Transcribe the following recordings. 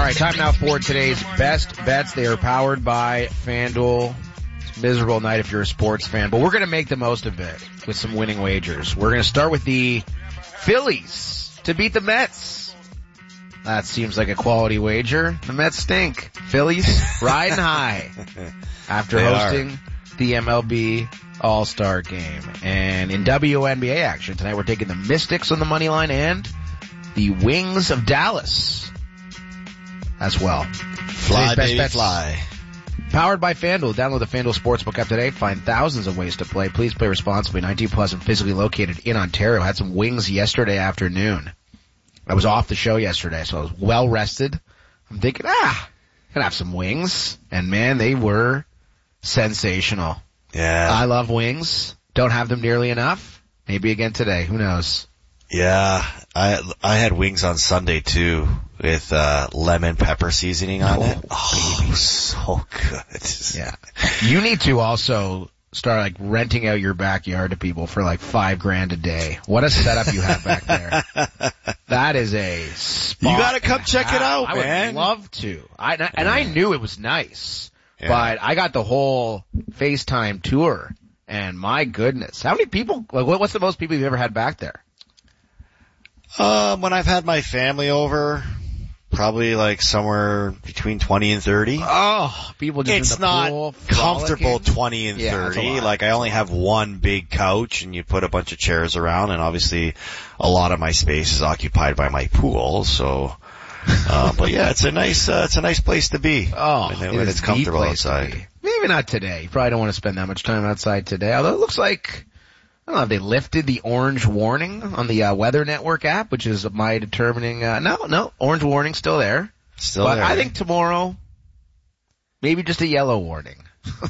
right, time now for today's best bets. They are powered by FanDuel. It's a miserable night if you're a sports fan, but we're going to make the most of it with some winning wagers. We're going to start with the Phillies to beat the Mets. That seems like a quality wager. The Mets stink. Phillies riding high after hosting the MLB All-Star Game. And in WNBA action tonight, we're taking the Mystics on the money line and the Wings of Dallas as well. Fly, baby, bets. Fly. Powered by FanDuel. Download the FanDuel Sportsbook app today. Find thousands of ways to play. Please play responsibly. 19 plus and physically located in Ontario. Had some wings yesterday afternoon. I was off the show yesterday, so I was well rested. I'm thinking, gonna have some wings. And man, they were sensational. Yeah. I love wings. Don't have them nearly enough. Maybe again today. Who knows? Yeah. I had wings on Sunday too with lemon pepper seasoning on it. Oh, so good. Yeah. You need to also start like renting out your backyard to people for like $5,000 a day. What a setup you have back there. That is a spot. You gotta come check it out, I man. would love to. I knew it was nice, but I got the whole FaceTime tour, and my goodness, how many people? Like, what's the most people you've ever had back there? When I've had my family over, probably like somewhere between 20 and 30. Oh, people just it's in the pool, not comfortable 20 and 30. Like I only have one big couch and you put a bunch of chairs around, and obviously a lot of my space is occupied by my pool, so but yeah, it's a nice place to be. Oh, when it's comfortable outside. Maybe not today. You probably don't want to spend that much time outside today. Although it looks like, I don't know if they lifted the orange warning on the Weather Network app, which is my determining. No, orange warning still there. Still but there. I think tomorrow, maybe just a yellow warning,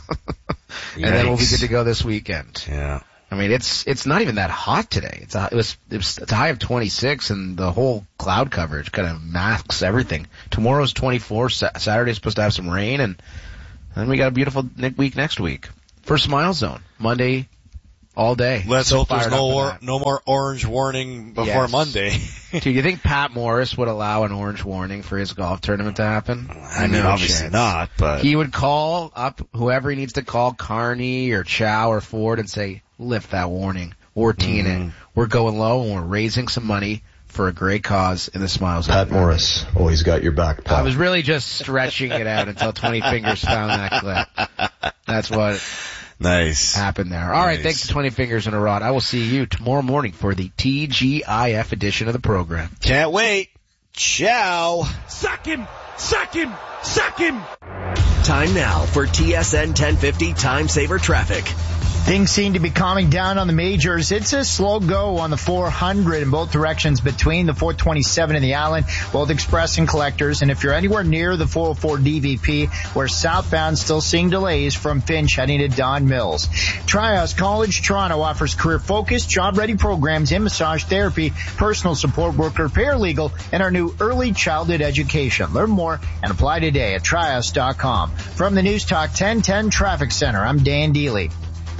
and then we'll be good to go this weekend. Yeah. I mean, it's not even that hot today. It's a high of 26, and the whole cloud coverage kind of masks everything. Tomorrow's 24. Saturday's supposed to have some rain, and then we got a beautiful week next week. First Smile Zone Monday. All day. Let's hope there's no more orange warning before Monday. Do you think Pat Morris would allow an orange warning for his golf tournament to happen? I mean, obviously not, but he would call up whoever he needs to call, Carney or Chow or Ford, and say, lift that warning. We're teeing it. We're going low, and we're raising some money for a great cause in the Smiles. Pat Morris, always got your back, pal. I was really just stretching it out until 20 Fingers found that clip. That's what happened there. All right, thanks to 20 Fingers in a Rod. I will see you tomorrow morning for the TGIF edition of the program. Can't wait. Ciao. Suck him! Suck him! Suck him! Time now for TSN 1050 Time Saver Traffic. Things seem to be calming down on the majors. It's a slow go on the 400 in both directions between the 427 and the Island, both express and collectors. And if you're anywhere near the 404 DVP, we're southbound, still seeing delays from Finch heading to Don Mills. Trios College Toronto offers career-focused, job-ready programs in massage therapy, personal support worker, paralegal, and our new early childhood education. Learn more and apply today at trios.com. From the News Talk 1010 Traffic Center, I'm Dan Deely.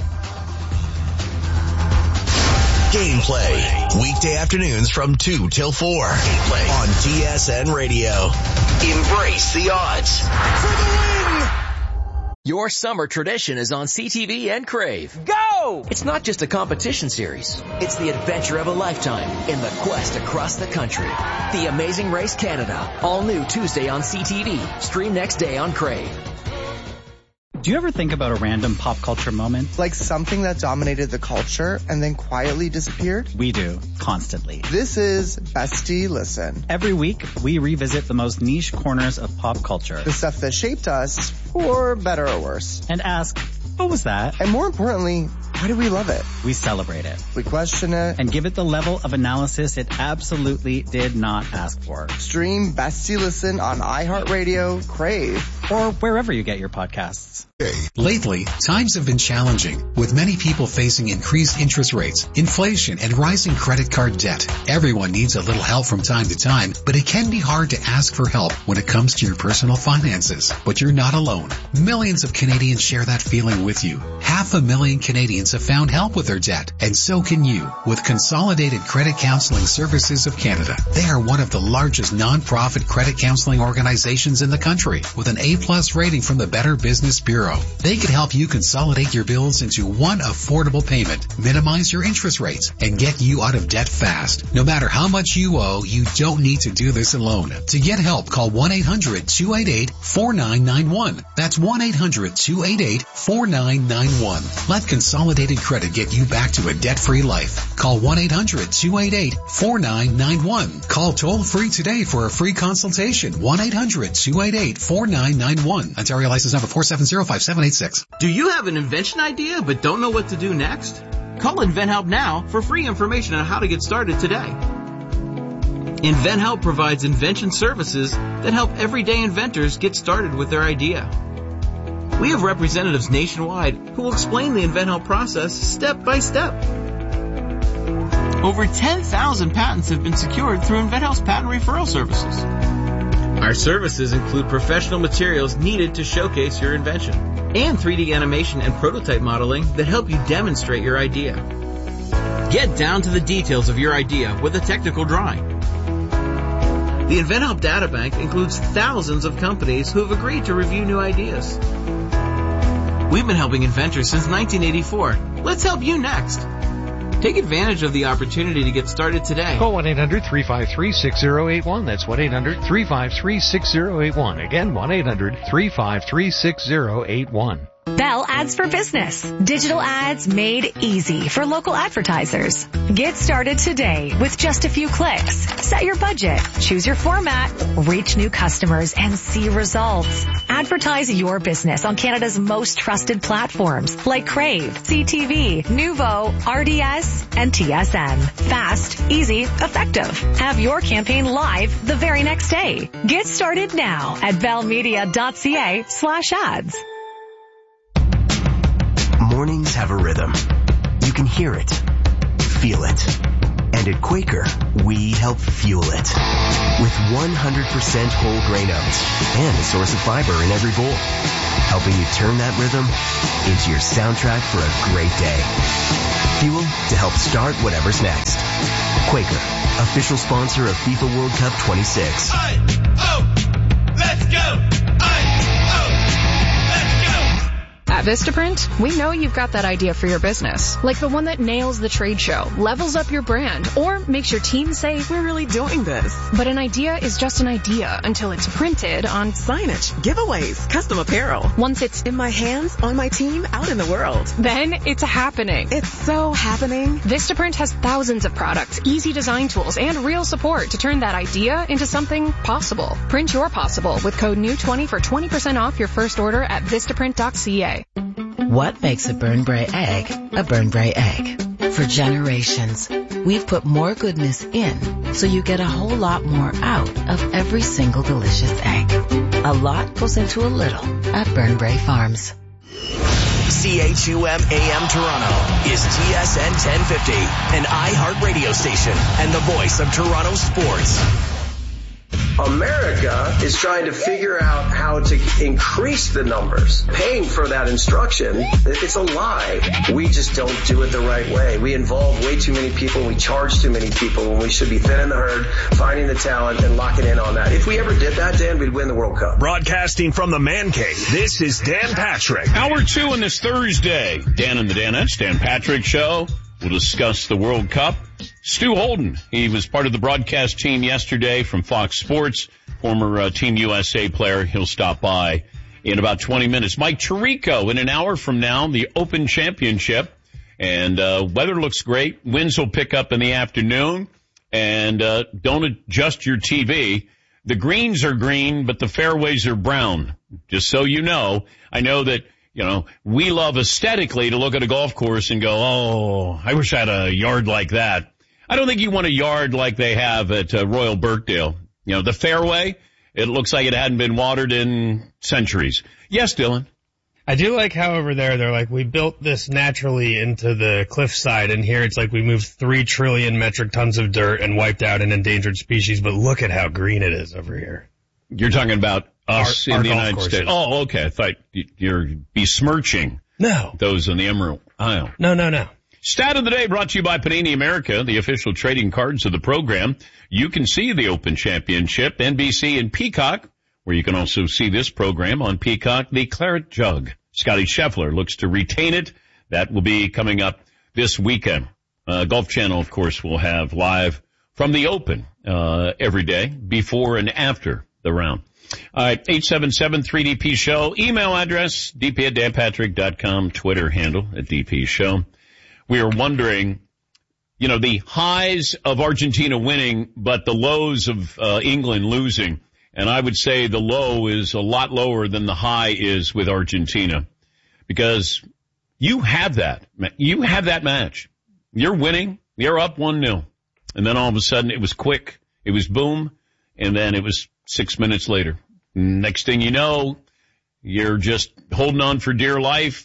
Gameplay, weekday afternoons from 2 till 4 on TSN Radio. Embrace the odds. For the win! Your summer tradition is on CTV and Crave. Go! It's not just a competition series. It's the adventure of a lifetime in the quest across the country. The Amazing Race Canada, all new Tuesday on CTV. Stream next day on Crave. Do you ever think about a random pop culture moment? Like something that dominated the culture and then quietly disappeared? We do, constantly. This is Bestie Listen. Every week, we revisit the most niche corners of pop culture. The stuff that shaped us, for better or worse. And ask, what was that? And more importantly, why do we love it? We celebrate it. We question it. And give it the level of analysis it absolutely did not ask for. Stream Bestie Listen on iHeartRadio, Crave, or wherever you get your podcasts. Lately, times have been challenging, with many people facing increased interest rates, inflation, and rising credit card debt. Everyone needs a little help from time to time, but it can be hard to ask for help when it comes to your personal finances. But you're not alone. Millions of Canadians share that feeling with you. 500,000 Canadians clients have found help with their debt, and so can you with Consolidated Credit Counseling Services of Canada. They are one of the largest non-profit credit counseling organizations in the country with an A+ rating from the Better Business Bureau. They can help you consolidate your bills into one affordable payment, minimize your interest rates, and get you out of debt fast. No matter how much you owe, you don't need to do this alone. To get help, call 1-800-288-4991. That's 1-800-288-4991. Let Consolidated Credit get you back to a debt-free life. Call 1-800-288-4991. Call toll-free today for a free consultation. 1-800-288-4991. Ontario license number 4705786. Do you have an invention idea but don't know what to do next? Call InventHelp now for free information on how to get started today. InventHelp provides invention services that help everyday inventors get started with their idea. We have representatives nationwide who will explain the InventHelp process step by step. Over 10,000 patents have been secured through InventHelp's patent referral services. Our services include professional materials needed to showcase your invention and 3D animation and prototype modeling that help you demonstrate your idea. Get down to the details of your idea with a technical drawing. The InventHelp Databank includes thousands of companies who have agreed to review new ideas. We've been helping inventors since 1984. Let's help you next. Take advantage of the opportunity to get started today. Call 1-800-353-6081. That's 1-800-353-6081. Again, 1-800-353-6081. Bell Ads for Business. Digital ads made easy for local advertisers. Get started today with just a few clicks. Set your budget, choose your format, reach new customers, and see results. Advertise your business on Canada's most trusted platforms like Crave, CTV, Nuvo, RDS, and TSN. Fast, easy, effective. Have your campaign live the very next day. Get started now at bellmedia.ca/ads. Mornings have a rhythm. You can hear it, feel it. And at Quaker, we help fuel it. With 100% whole grain oats and a source of fiber in every bowl. Helping you turn that rhythm into your soundtrack for a great day. Fuel to help start whatever's next. Quaker, official sponsor of FIFA World Cup 26. Let's go! At Vistaprint, we know you've got that idea for your business, like the one that nails the trade show, levels up your brand, or makes your team say, we're really doing this. But an idea is just an idea until it's printed on signage, giveaways, custom apparel. Once it's in my hands, on my team, out in the world, then it's happening. It's so happening. Vistaprint has thousands of products, easy design tools, and real support to turn that idea into something possible. Print your possible with code NEW20 for 20% off your first order at Vistaprint.ca. What makes a Burnbrae egg a Burnbrae egg? For generations, we've put more goodness in so you get a whole lot more out of every single delicious egg. A lot goes into a little at Burnbrae Farms. CHUM AM Toronto is TSN 1050, an iHeart radio station and the voice of Toronto sports. America is trying to figure out how to increase the numbers. Paying for that instruction, it's a lie. We just don't do it the right way. We involve way too many people. We charge too many people when we should be thinning the herd, finding the talent, and locking in on that. If we ever did that, Dan, we'd win the World Cup. Broadcasting from the Man Cave, this is Dan Patrick. Hour 2 on this Thursday. Dan and the Danettes, Dan Patrick Show. We'll discuss the World Cup. Stu Holden, he was part of the broadcast team yesterday from Fox Sports, former Team USA player. He'll stop by in about 20 minutes. Mike Tirico in an hour from now, the Open Championship. And weather looks great. Winds will pick up in the afternoon. And don't adjust your TV. The greens are green, but the fairways are brown. Just so you know. I know that, you know, we love aesthetically to look at a golf course and go, oh, I wish I had a yard like that. I don't think you want a yard like they have at Royal Birkdale. You know, the fairway, it looks like it hadn't been watered in centuries. Yes, Dylan. I do like how over there they're like, we built this naturally into the cliffside, and here it's like we moved 3 trillion metric tons of dirt and wiped out an endangered species, but look at how green it is over here. You're talking about us in the United States. Oh, okay. I thought you're besmirching No. Those on the Emerald Isle. No. Stat of the day brought to you by Panini America, the official trading cards of the program. You can see the Open Championship, NBC and Peacock, where you can also see this program on Peacock, the Claret Jug. Scotty Scheffler looks to retain it. That will be coming up this weekend. Golf Channel, of course, will have live from the Open every day, before and after the round. All right, 877-3DP Show. Email address, dp@danpatrick.com. Twitter handle @DP Show. We are wondering, the highs of Argentina winning, but the lows of England losing. And I would say the low is a lot lower than the high is with Argentina. Because you have that. You have that match. You're winning. You're up 1-0. And then all of a sudden it was quick. It was boom. And then it was 6 minutes later. Next thing you know, you're just holding on for dear life,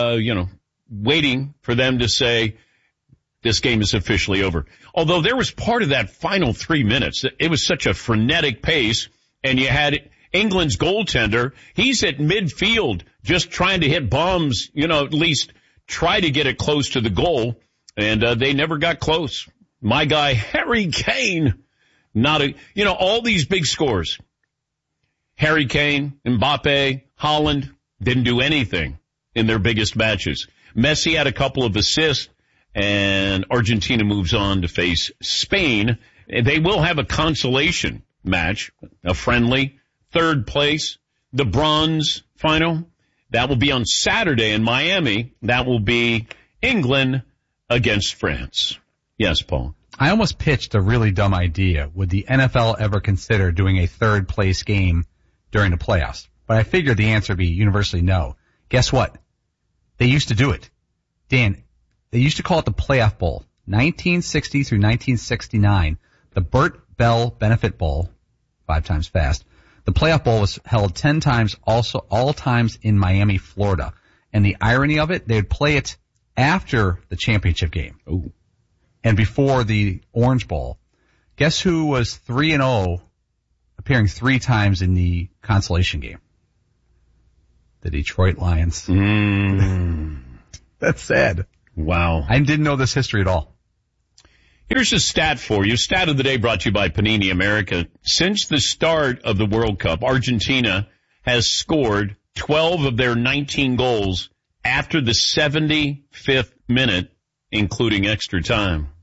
waiting for them to say, this game is officially over. Although there was part of that final 3 minutes. It was such a frenetic pace, and you had England's goaltender. He's at midfield just trying to hit bombs, at least try to get it close to the goal, and they never got close. My guy, Harry Kane, all these big scores. Harry Kane, Mbappe, Haaland didn't do anything in their biggest matches. Messi had a couple of assists, and Argentina moves on to face Spain. They will have a consolation match, a friendly, third place, the bronze final. That will be on Saturday in Miami. That will be England against France. Yes, Paul. I almost pitched a really dumb idea. Would the NFL ever consider doing a third place game during the playoffs? But I figured the answer would be universally no. Guess what? They used to do it. Dan, they used to call it the Playoff Bowl. 1960 through 1969, the Burt Bell Benefit Bowl, 5 times fast. The Playoff Bowl was held 10 times, also all times in Miami, Florida. And the irony of it, they would play it after the championship game. Ooh. And before the Orange Bowl. Guess who was 3-0, appearing 3 times in the consolation game? The Detroit Lions. That's sad. Wow. I didn't know this history at all. Here's a stat for you. Stat of the day brought to you by Panini America. Since the start of the World Cup, Argentina has scored 12 of their 19 goals after the 75th minute, including extra time.